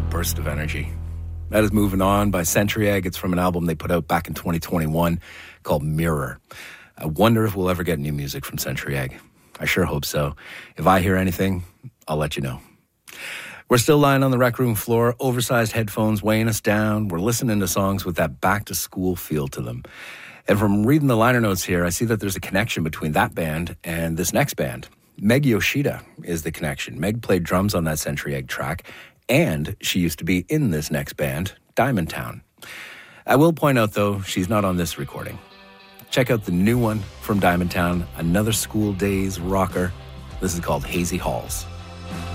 burst of energy. That is Moving On by Century Egg. It's from an album they put out back in 2021 called Mirror. I wonder if we'll ever get new music from Century Egg. I sure hope so. If I hear anything, I'll let you know. We're still lying on the rec room floor, oversized headphones weighing us down. We're listening to songs with that back-to-school feel to them. And from reading the liner notes here, I see that there's a connection between that band and this next band. Meg Yoshida is the connection. Meg played drums on that Century Egg track, and she used to be in this next band, Diamond Town. I will point out, though, she's not on this recording. Check out the new one from Diamond Town, another school days rocker. This is called Hazy Halls.